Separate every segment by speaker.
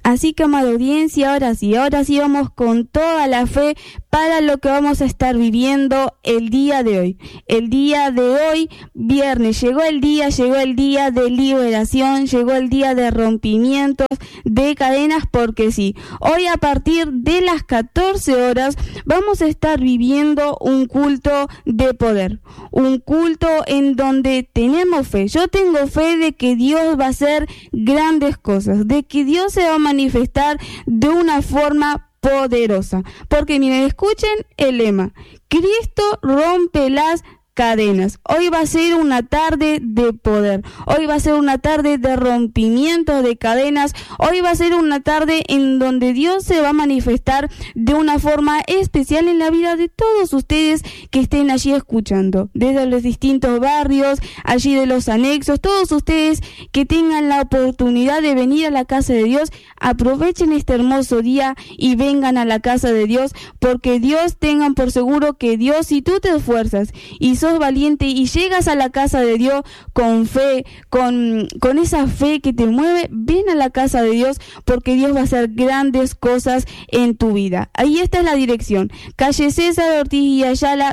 Speaker 1: Así que, amada audiencia, ahora sí vamos con toda la fe para lo que vamos a estar viviendo el día de hoy. El día de hoy, viernes, llegó el día de liberación, llegó el día de rompimientos de cadenas, porque sí, hoy a partir de las 14 horas vamos a estar viviendo un culto de poder, un culto en donde tenemos fe. Yo tengo fe de que Dios va a hacer grandes cosas, de que Dios se va a manifestar de una forma poderosa, porque miren, escuchen el lema: Cristo rompe las cadenas. Hoy va a ser una tarde de poder, hoy va a ser una tarde de rompimiento de cadenas, hoy va a ser una tarde en donde Dios se va a manifestar de una forma especial en la vida de todos ustedes que estén allí escuchando, desde los distintos barrios, allí de los anexos, todos ustedes que tengan la oportunidad de venir a la casa de Dios, aprovechen este hermoso día y vengan a la casa de Dios, porque Dios, tengan por seguro que Dios, si tú te esfuerzas y sos valiente y llegas a la casa de Dios con fe, con esa fe que te mueve, ven a la casa de Dios, porque Dios va a hacer grandes cosas en tu vida. Ahí está la dirección: calle César Ortiz y Ayala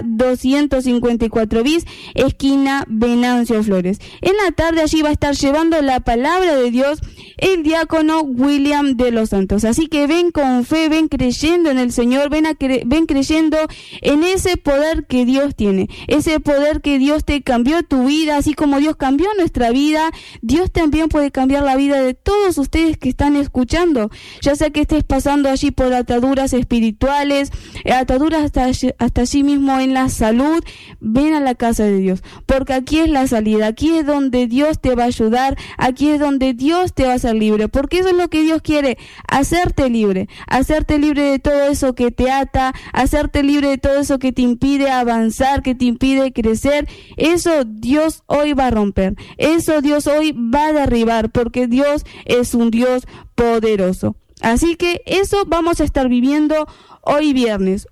Speaker 1: 254 bis, esquina Venancio Flores. En la tarde allí va a estar llevando la palabra de Dios el diácono William de los Santos. Así que ven con fe, ven creyendo en el Señor, ven creyendo en ese poder que Dios tiene, ese poder que Dios te cambió tu vida, así como Dios cambió nuestra vida. Dios también puede cambiar la vida de todos ustedes que están escuchando, ya sea que estés pasando allí por ataduras espirituales, ataduras hasta allí mismo en la salud. Ven a la casa de Dios, porque aquí es la salida, aquí es donde Dios te va a ayudar, aquí es donde Dios te va a hacer libre, porque eso es lo que Dios quiere: hacerte libre de todo eso que te ata, hacerte libre de todo eso que te impide avanzar, que te impide crecer. Eso Dios hoy va a romper, eso Dios hoy va a derribar, porque Dios es un Dios poderoso. Así que eso vamos a estar viviendo hoy viernes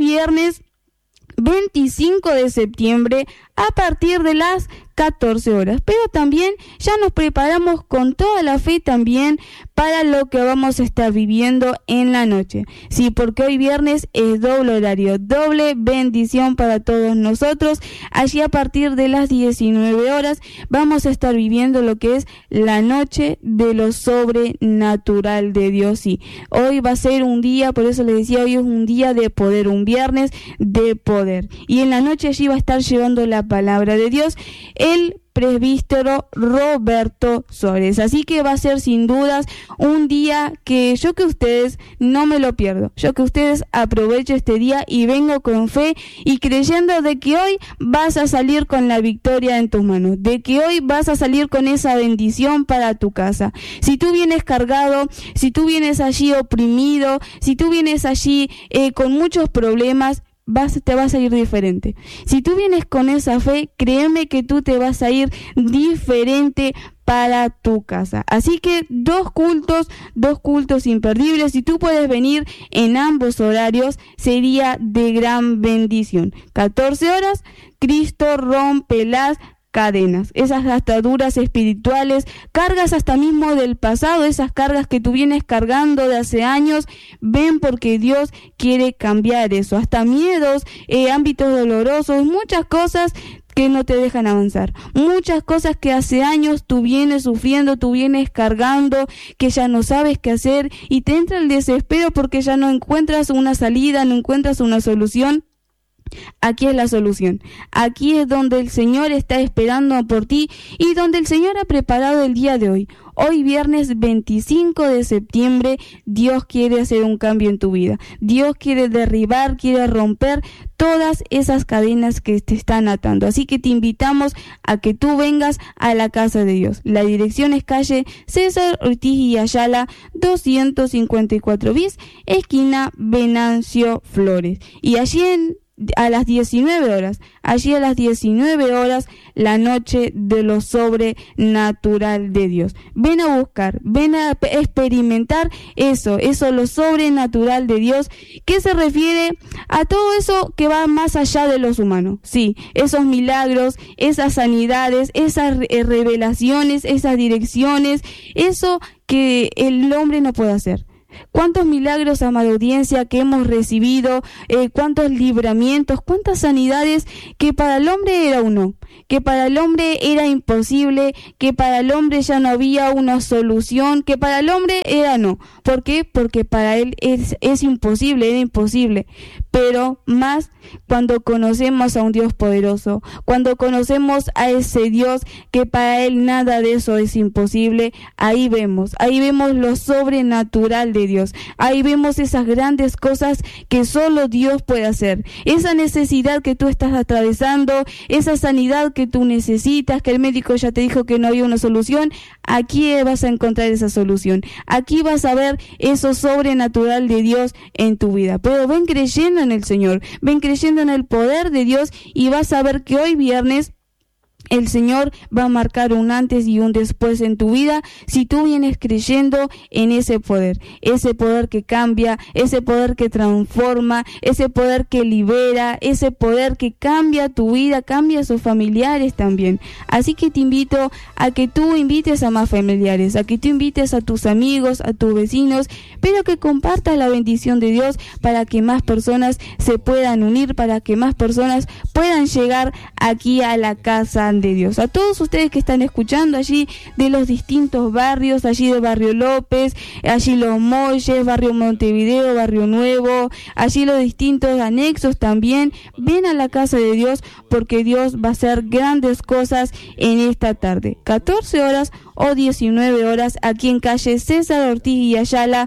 Speaker 1: 25 de septiembre a partir de las 14 horas, pero también ya nos preparamos con toda la fe también para lo que vamos a estar viviendo en la noche. Sí, porque hoy viernes es doble horario, doble bendición para todos nosotros. Allí a partir de las 19 horas vamos a estar viviendo lo que es la noche de lo sobrenatural de Dios. Sí, hoy va a ser un día, por eso les decía, hoy es un día de poder, un viernes de poder. Y en la noche allí va a estar llevando la palabra de Dios el presbítero Roberto Suárez. Así que va a ser sin dudas un día que yo que ustedes no me lo pierdo, yo que ustedes aprovechen este día y vengo con fe y creyendo de que hoy vas a salir con la victoria en tus manos, de que hoy vas a salir con esa bendición para tu casa. Si tú vienes cargado, si tú vienes allí oprimido, si tú vienes allí con muchos problemas, te vas a ir diferente. Si tú vienes con esa fe, créeme que tú te vas a ir diferente para tu casa. Así que dos cultos imperdibles. Si tú puedes venir en ambos horarios, sería de gran bendición. 14 horas, Cristo rompe las cadenas, esas ataduras espirituales, cargas hasta mismo del pasado, esas cargas que tú vienes cargando de hace años. Ven, porque Dios quiere cambiar eso, hasta miedos, ámbitos dolorosos, muchas cosas que no te dejan avanzar, muchas cosas que hace años tú vienes sufriendo, tú vienes cargando, que ya no sabes qué hacer y te entra el desespero porque ya no encuentras una salida, no encuentras una solución. Aquí es la solución, aquí es donde el Señor está esperando por ti y donde el Señor ha preparado el día de hoy. Hoy viernes 25 de septiembre, Dios quiere hacer un cambio en tu vida. Dios quiere derribar, quiere romper todas esas cadenas que te están atando. Así que te invitamos a que tú vengas a la casa de Dios. La dirección es calle César Ortiz y Ayala 254 bis, esquina Venancio Flores. Y allí a las 19 horas. Allí a las 19 horas, la noche de lo sobrenatural de Dios. Ven a buscar, ven a experimentar eso, lo sobrenatural de Dios, que se refiere a todo eso que va más allá de los humanos. Sí, esos milagros, esas sanidades, esas revelaciones, esas direcciones, eso que el hombre no puede hacer. Cuántos milagros, amada audiencia, que hemos recibido, cuántos libramientos, cuántas sanidades que para el hombre era uno, que para el hombre era imposible, que para el hombre ya no había una solución, que para el hombre era no. ¿Por qué? Porque para él es imposible, era imposible. Pero más cuando conocemos a un Dios poderoso, cuando conocemos a ese Dios que para él nada de eso es imposible, ahí vemos lo sobrenatural de Dios, ahí vemos esas grandes cosas que solo Dios puede hacer, esa necesidad que tú estás atravesando, esa sanidad que tú necesitas, que el médico ya te dijo que no había una solución, aquí vas a encontrar esa solución, aquí vas a ver eso sobrenatural de Dios en tu vida. Pero ven creyendo en el Señor, ven creyendo en el poder de Dios y vas a ver que hoy viernes el Señor va a marcar un antes y un después en tu vida si tú vienes creyendo en ese poder que cambia, ese poder que transforma, ese poder que libera, ese poder que cambia tu vida, cambia a sus familiares también. Así que te invito a que tú invites a más familiares, a que tú invites a tus amigos, a tus vecinos, pero que compartas la bendición de Dios para que más personas se puedan unir, para que más personas puedan llegar aquí a la casa de Dios. A todos ustedes que están escuchando allí de los distintos barrios, allí de Barrio López, allí Los Molles, Barrio Montevideo, Barrio Nuevo, allí los distintos anexos también, ven a la casa de Dios porque Dios va a hacer grandes cosas en esta tarde, 14 horas o 19 horas, aquí en calle César Ortiz y Ayala,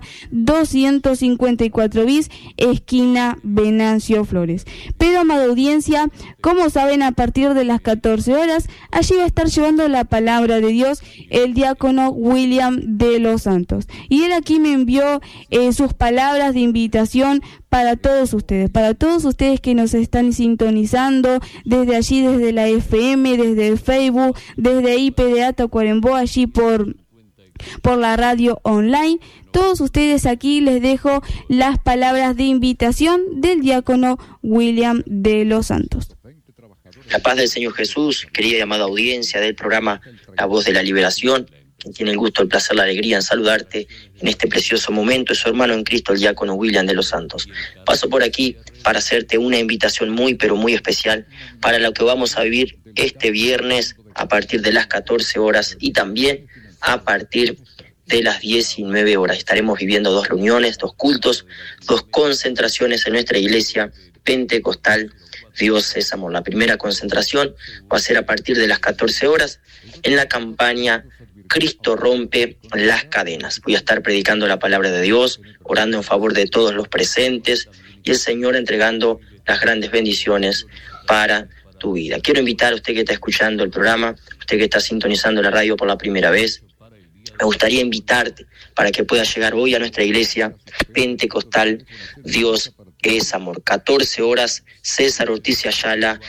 Speaker 1: 254 bis, esquina Venancio Flores. Pero, amada audiencia, como saben, a partir de las 14 horas, allí va a estar llevando la palabra de Dios el diácono William de los Santos. Y él aquí me envió sus palabras de invitación para todos ustedes que nos están sintonizando desde allí, desde la FM, desde el Facebook, desde IPDA Tacuarembó, allí por la radio online. Todos ustedes aquí les dejo las palabras de invitación del diácono William de los Santos.
Speaker 2: La paz del Señor Jesús, querida y amada audiencia del programa La Voz de la Liberación, quien tiene el gusto, el placer, la alegría en saludarte en este precioso momento, es su hermano en Cristo, el diácono William de los Santos. Paso por aquí para hacerte una invitación muy, pero muy especial para lo que vamos a vivir este viernes a partir de las 14 horas y también a partir de las 19 horas. Estaremos viviendo 2 reuniones, 2 cultos, 2 concentraciones en nuestra iglesia pentecostal Dios es Amor. La primera concentración va a ser a partir de las 14 horas en la campaña Cristo rompe las cadenas. Voy a estar predicando la palabra de Dios, orando en favor de todos los presentes y el Señor entregando las grandes bendiciones para tu vida. Quiero invitar a usted que está escuchando el programa, usted que está sintonizando la radio por la primera vez, me gustaría invitarte para que puedas llegar hoy a nuestra iglesia pentecostal Dios es Amor. 14 horas, César Ortiz y Ayala,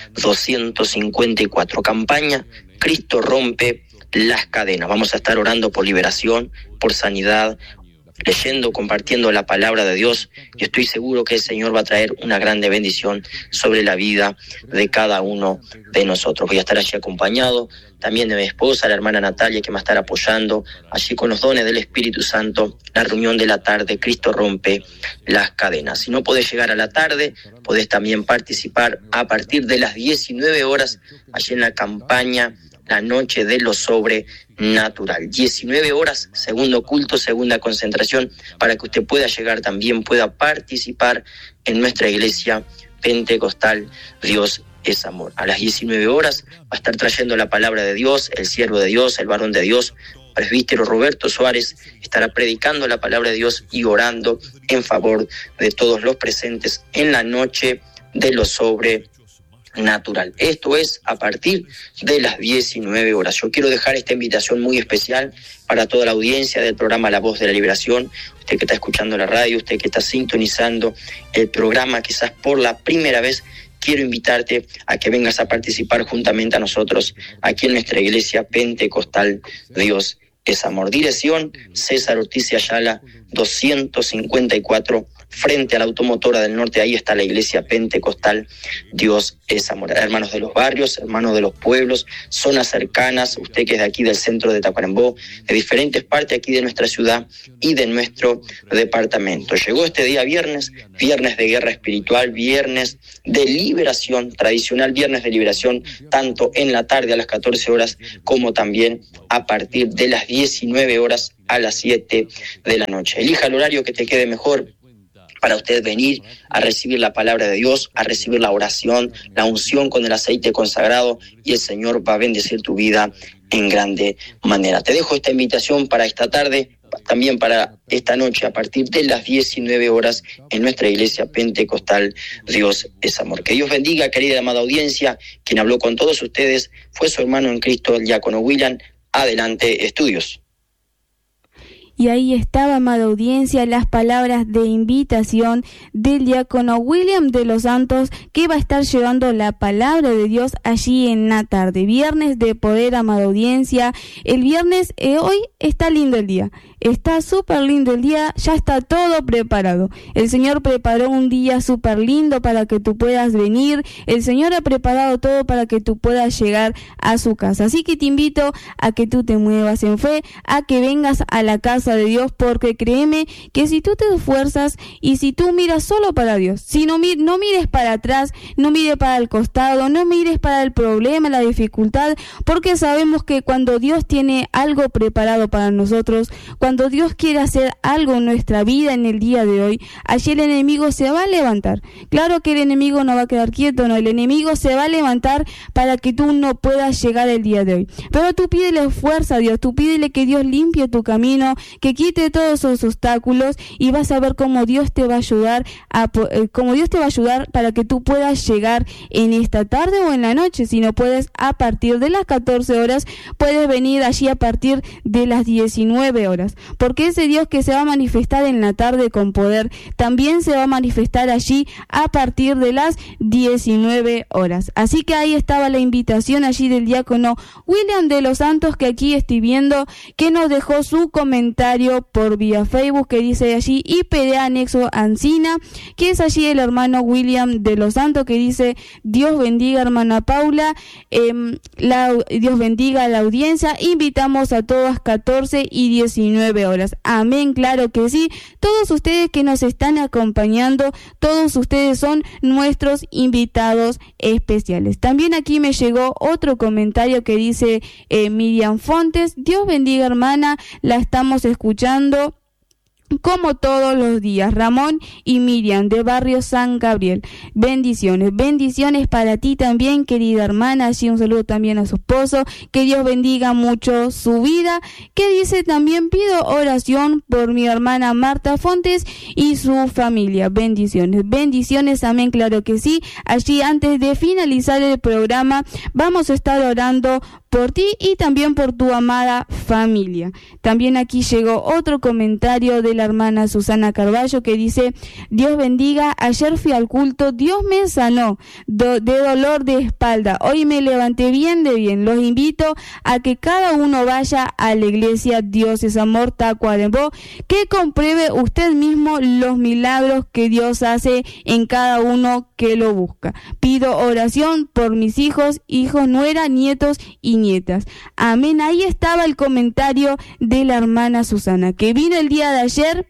Speaker 2: 254. Campaña Cristo rompe las cadenas. Vamos a estar orando por liberación, por sanidad, leyendo, compartiendo la palabra de Dios, y estoy seguro que el Señor va a traer una grande bendición sobre la vida de cada uno de nosotros. Voy a estar allí acompañado también de mi esposa, la hermana Natalia, que me va a estar apoyando allí con los dones del Espíritu Santo. La reunión de la tarde, Cristo rompe las cadenas. Si no podés llegar a la tarde, podés también participar a partir de las 19 horas allí en la campaña La Noche de lo Sobrenatural. 19 horas, segundo culto, segunda concentración, para que usted pueda llegar también, pueda participar en nuestra iglesia pentecostal Dios es Amor. A las 19 horas va a estar trayendo la palabra de Dios, el siervo de Dios, el varón de Dios, presbítero Roberto Suárez, estará predicando la palabra de Dios y orando en favor de todos los presentes en la noche de lo sobrenatural. Esto es a partir de las 19 horas. Yo quiero dejar esta invitación muy especial para toda la audiencia del programa La Voz de la Liberación, usted que está escuchando la radio, usted que está sintonizando el programa quizás por la primera vez, quiero invitarte a que vengas a participar juntamente a nosotros aquí en nuestra iglesia pentecostal Dios es Amor. Dirección César Ortiz y Ayala 254, frente a la Automotora del Norte. Ahí está la iglesia pentecostal Dios es Amor. Hermanos de los barrios, hermanos de los pueblos, zonas cercanas, usted que es de aquí del centro de Tacuarembó, de diferentes partes aquí de nuestra ciudad y de nuestro departamento. Llegó este día viernes de guerra espiritual, viernes de liberación, tradicional viernes de liberación, tanto en la tarde a las 14 horas como también a partir de las 19 horas a las 7 de la noche. Elija el horario que te quede mejor para usted venir a recibir la palabra de Dios, a recibir la oración, la unción con el aceite consagrado, y el Señor va a bendecir tu vida en grande manera. Te dejo esta invitación para esta tarde, también para esta noche, a partir de las 19 horas en nuestra iglesia pentecostal Dios es Amor. Que Dios bendiga, querida y amada audiencia. Quien habló con todos ustedes fue su hermano en Cristo, el diácono William. Adelante, estudios.
Speaker 1: Y ahí estaba, amada audiencia, las palabras de invitación del diácono William de los Santos, que va a estar llevando la palabra de Dios allí en la tarde. Viernes de poder, amada audiencia. El viernes, hoy está lindo el día. Está súper lindo el día, ya está todo preparado. El Señor preparó un día súper lindo para que tú puedas venir. El Señor ha preparado todo para que tú puedas llegar a su casa. Así que te invito a que tú te muevas en fe, a que vengas a la casa de Dios, porque créeme que si tú te esfuerzas y si tú miras solo para Dios, si no mires para atrás, no mires para el costado, no mires para el problema, la dificultad, porque sabemos que cuando Dios tiene algo preparado para nosotros, cuando Dios quiere hacer algo en nuestra vida en el día de hoy, allí el enemigo se va a levantar. Claro que el enemigo no va a quedar quieto, no, el enemigo se va a levantar para que tú no puedas llegar el día de hoy. Pero tú pídele fuerza a Dios, tú pídele que Dios limpie tu camino, que quite todos esos obstáculos, y vas a ver cómo Dios te va a ayudar para que tú puedas llegar en esta tarde o en la noche. Si no puedes a partir de las 14 horas, puedes venir allí a partir de las 19 horas. Porque ese Dios que se va a manifestar en la tarde con poder, también se va a manifestar allí a partir de las 19 horas. Así que ahí estaba la invitación allí del diácono William de los Santos, que aquí estoy viendo que nos dejó su comentario por vía Facebook, que dice allí IPD anexo Ancina, que es allí el hermano William de los Santos, que dice: Dios bendiga, hermana Paula, Dios bendiga a la audiencia, invitamos a todas 14 y 19 horas. Amén, claro que sí. Todos ustedes que nos están acompañando, todos ustedes son nuestros invitados especiales. También aquí me llegó otro comentario que dice Miriam Fontes: Dios bendiga, hermana, la estamos escuchando como todos los días. Ramón y Miriam de Barrio San Gabriel. Bendiciones para ti también, querida hermana. Así un saludo también a su esposo. Que Dios bendiga mucho su vida. Que dice también: pido oración por mi hermana Marta Fontes y su familia. Bendiciones, amén, claro que sí. Allí, antes de finalizar el programa, vamos a estar orando por ti y también por tu amada familia. También aquí llegó otro comentario de la hermana Susana Carballo, que dice: Dios bendiga, ayer fui al culto, Dios me sanó de dolor de espalda, hoy me levanté bien de bien. Los invito a que cada uno vaya a la iglesia Dios es Amor Tacuarembó, que compruebe usted mismo los milagros que Dios hace en cada uno que lo busca. Pido oración por mis hijos, nuera, nietos y nietas. Amén. Ahí estaba el comentario de la hermana Susana, que vino el día de ayer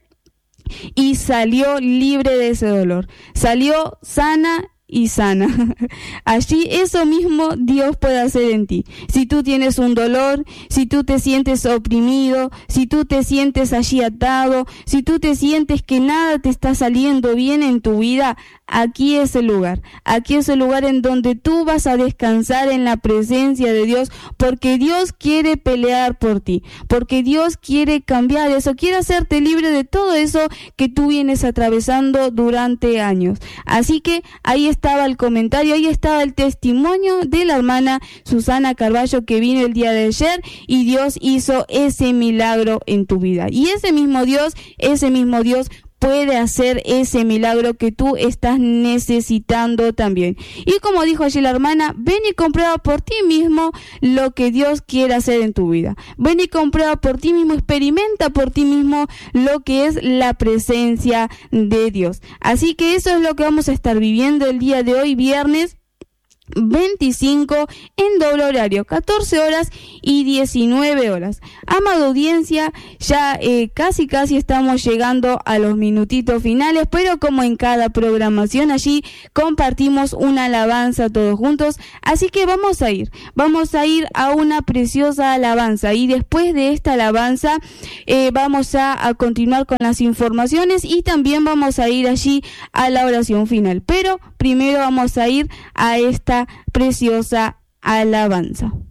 Speaker 1: y salió libre de ese dolor. Salió sana y sana. Allí eso mismo Dios puede hacer en ti. Si tú tienes un dolor, si tú te sientes oprimido, si tú te sientes allí atado, si tú te sientes que nada te está saliendo bien en tu vida, aquí es el lugar en donde tú vas a descansar en la presencia de Dios, porque Dios quiere pelear por ti, porque Dios quiere cambiar eso, quiere hacerte libre de todo eso que tú vienes atravesando durante años. Así que ahí estaba el comentario, ahí estaba el testimonio de la hermana Susana Carballo, que vino el día de ayer y Dios hizo ese milagro en tu vida. Y ese mismo Dios puede hacer ese milagro que tú estás necesitando también. Y como dijo allí la hermana, ven y comprueba por ti mismo lo que Dios quiere hacer en tu vida. Ven y comprueba por ti mismo, experimenta por ti mismo lo que es la presencia de Dios. Así que eso es lo que vamos a estar viviendo el día de hoy, viernes 25 en doble horario, 14 horas y 19 horas. Amada audiencia, ya casi estamos llegando a los minutitos finales, pero como en cada programación allí compartimos una alabanza todos juntos, así que vamos a ir a una preciosa alabanza, y después de esta alabanza vamos a continuar con las informaciones y también vamos a ir allí a la oración final, pero primero vamos a ir a esta preciosa alabanza.